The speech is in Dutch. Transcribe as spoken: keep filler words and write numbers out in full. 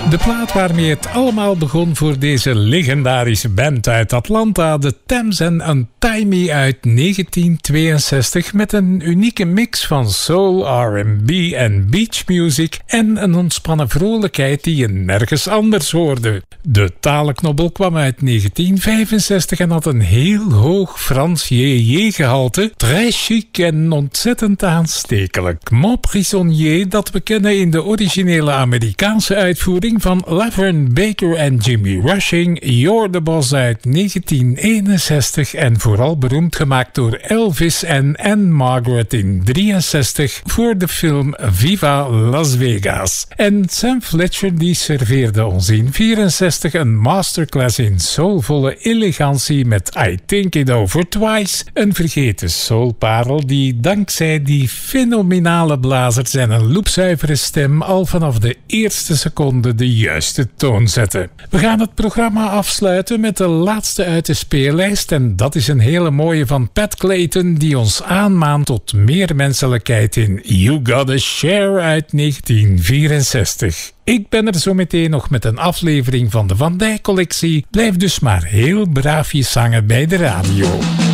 De plaat waarmee het allemaal begon voor deze legendarische band uit Atlanta, de Thames en Untie Me uit negentien tweeënzestig, met een unieke mix van soul, R en B en beach music en een ontspannen vrolijkheid die je nergens anders hoorde. De talenknobbel kwam uit negentien vijfenzestig en had een heel hoog Frans J J-gehalte, très chic en ontzettend aanstekelijk. Mon Prisonnier, dat we kennen in de originele Amerikaanse uitvoering van Laverne Baker en Jimmy Rushing, You're the Boss uit negentien eenenzestig en vooral beroemd gemaakt door Elvis en Anne Margaret in drieënzestig voor de film Viva Las Vegas. En Sam Fletcher die serveerde ons in vierenzestig een masterclass in soulvolle elegantie met I Think It Over Twice, een vergeten soulparel die dankzij die fenomenale blazers en een loepzuivere stem al vanaf de eerste seconde de juiste toon zette. We gaan het programma afsluiten met de laatste uit de speellijst en dat is een hele mooie van Pat Clayton die ons aanmaant tot meer menselijkheid in You Gotta Share uit negentien vierenzestig. Ik ben er zo meteen nog met een aflevering van de Van Dijk collectie. Blijf dus maar heel braafjes zangen bij de radio.